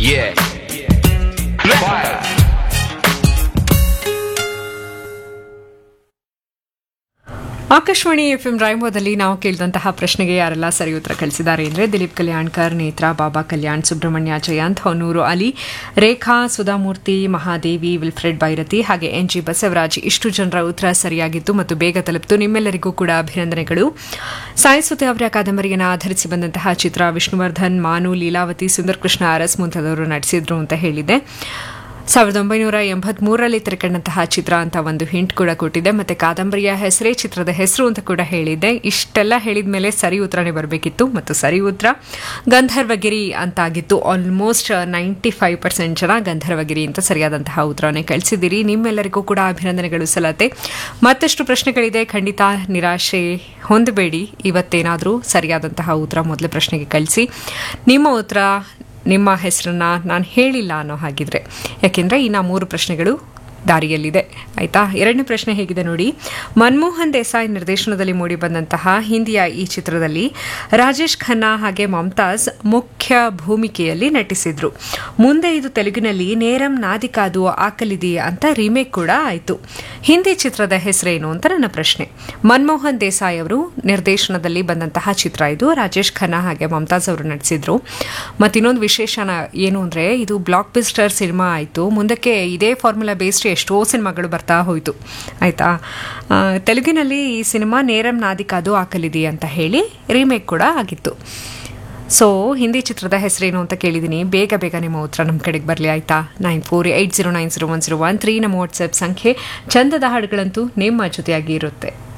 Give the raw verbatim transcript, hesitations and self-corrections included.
Yeah. Fire. Akashvani F M ರಾಯಂಬೋದಲ್ಲಿ ನಾವು ಕೇಳಿದಂತಹ ಪ್ರಶ್ನೆಗೆ ಯಾರೆಲ್ಲ ಸರಿ ಉತ್ತರ ಕಳಿಸಿದ್ದಾರೆ ಅಂದರೆ ದಿಲೀಪ್ ಕಲ್ಯಾಣ್ಕರ್, ನೇತ್ರಾ, ಬಾಬಾ ಕಲ್ಯಾಣ್, ಸುಬ್ರಹ್ಮಣ್ಯ, ಜಯಂತ್, ಹೊನ್ನೂರು, ಅಲಿ, ರೇಖಾ, ಸುಧಾಮೂರ್ತಿ, ಮಹಾದೇವಿ, ವಿಲ್ಫ್ರೆಡ್ ಬೈರತಿ ಹಾಗೆ ಎನ್ ಜಿ ಬಸವರಾಜ್. ಇಷ್ಟು ಜನರ ಉತ್ತರ ಸರಿಯಾಗಿತ್ತು ಮತ್ತು ಬೇಗ ತಲುಪಿತು. ನಿಮ್ಮೆಲ್ಲರಿಗೂ ಕೂಡ ಅಭಿನಂದನೆಗಳು. ಸಾಯಿಸುತ್ತೆ ಅವರ ಕಾದಂಬರಿಯನ್ನು ಆಧರಿಸಿ ಬಂದಂತಹ ಚಿತ್ರ ವಿಷ್ಣುವರ್ಧನ್, ಮಾನು, ಲೀಲಾವತಿ, ಸುಂದರ್ ಕೃಷ್ಣ ಅರಸ್ ಮುಂತಾದವರು ನಟಿಸಿದ್ರು ಅಂತ ಹೇಳಿದೆ. ಸಾವಿರದ ಒಂಬೈನೂರ ಎಂಬತ್ಮೂರರಲ್ಲಿ ತೆರೆಕಂಡಂತಹ ಚಿತ್ರ ಅಂತ ಒಂದು ಹಿಂಟ್ ಕೂಡ ಕೊಟ್ಟಿದೆ. ಮತ್ತೆ ಕಾದಂಬರಿಯ ಹೆಸರೇ ಚಿತ್ರದ ಹೆಸರು ಅಂತ ಕೂಡ ಹೇಳಿದೆ. ಇಷ್ಟೆಲ್ಲ ಹೇಳಿದ ಮೇಲೆ ಸರಿ ಉತ್ತರನೇ ಬರಬೇಕಿತ್ತು ಮತ್ತು ಸರಿ ಉತ್ತರ Gandharvagiri ಅಂತಾಗಿತ್ತು. Almost ninety five percent ಜನ ಗಂಧರ್ವಗಿರಿ ಅಂತ ಸರಿಯಾದಂತಹ ಉತ್ತರನೇ ಕಳಿಸಿದ್ದೀರಿ. ನಿಮ್ಮೆಲ್ಲರಿಗೂ ಕೂಡ ಅಭಿನಂದನೆಗಳು ಸಲ್ಲತ್ತೆ. ಮತ್ತಷ್ಟು ಪ್ರಶ್ನೆಗಳಿದೆ, ಖಂಡಿತ ನಿರಾಶೆ ಹೊಂದಬೇಡಿ. ಇವತ್ತೇನಾದರೂ ಸರಿಯಾದಂತಹ ಉತ್ತರ ಮೊದಲ ಪ್ರಶ್ನೆಗೆ ಕಳಿಸಿ. ನಿಮ್ಮ ಉತ್ತರ ನಿಮ್ಮ ಹೆಸರನ್ನ ನಾನು ಹೇಳಿಲ್ಲ ಅನ್ನೋ ಹಾಗಿದ್ರೆ, ಯಾಕೆಂದರೆ ಇನ್ನು ಮೂರು ಪ್ರಶ್ನೆಗಳು ದಾರಿಯಲ್ಲಿದೆ. ಆಯಿತಾ? ಎರಡನೇ ಪ್ರಶ್ನೆ ಹೇಗಿದೆ ನೋಡಿ. ಮನಮೋಹನ್ ದೇಸಾಯಿ ನಿರ್ದೇಶನದಲ್ಲಿ ಮೂಡಿಬಂದಂತಹ ಹಿಂದಿಯ ಈ ಚಿತ್ರದಲ್ಲಿ ರಾಜೇಶ್ ಖನ್ನಾ ಹಾಗೆ ಮಮತಾಜ್ ಮುಖ್ಯ ಭೂಮಿಕೆಯಲ್ಲಿ ನಟಿಸಿದ್ರು. ಮುಂದೆ ಇದು ತೆಲುಗಿನಲ್ಲಿ ನೇರಂ ನಾದಿಕಾದು ಆಕಲಿದಿ ಅಂತ ರೀಮೇಕ್ ಕೂಡ ಆಯಿತು. ಹಿಂದಿ ಚಿತ್ರದ ಹೆಸರೇನು ಅಂತ ನನ್ನ ಪ್ರಶ್ನೆ. ಮನಮೋಹನ್ ದೇಸಾಯಿ ಅವರು ನಿರ್ದೇಶನದಲ್ಲಿ ಬಂದಂತಹ ಚಿತ್ರ ಇದು. ರಾಜೇಶ್ ಖನ್ನಾ ಹಾಗೆ ಮಮತಾಜ್ ಅವರು ನಟಿಸಿದ್ರು. ಮತ್ತು ಇನ್ನೊಂದು ವಿಶೇಷ ಏನು ಅಂದರೆ ಇದು ಬ್ಲಾಕ್ ಬಸ್ಟರ್ ಸಿನಿಮಾ ಆಯಿತು. ಮುಂದಕ್ಕೆ ಇದೇ ಫಾರ್ಮುಲಾ ಬೇಸ್ಡ್ ಎಷ್ಟೋ ಸಿನಿಮಾಗಳು ಬರ್ತಾ ಹೋಯಿತು. ಆಯಿತಾ? ತೆಲುಗಿನಲ್ಲಿ ಈ ಸಿನಿಮಾ ನೇರಂ ನಾದಿಕಾದು ಆಕಲಿದಿ ಅಂತ ಹೇಳಿ ರೀಮೇಕ್ ಕೂಡ ಆಗಿತ್ತು. ಸೊ ಹಿಂದಿ ಚಿತ್ರದ ಹೆಸರೇನು ಅಂತ ಕೇಳಿದ್ದೀನಿ. ಬೇಗ ಬೇಗ ನಿಮ್ಮ ಉತ್ತರ ನಮ್ಮ ಕಡೆಗೆ ಬರಲಿ. ಆಯಿತಾ? Nine four eight zero nine zero one zero one three ನಮ್ಮ ವಾಟ್ಸಪ್ ಸಂಖ್ಯೆ. ಚಂದದ ಹಾಡುಗಳಂತೂ ನಿಮ್ಮ ಜೊತೆಯಾಗಿ ಇರುತ್ತೆ.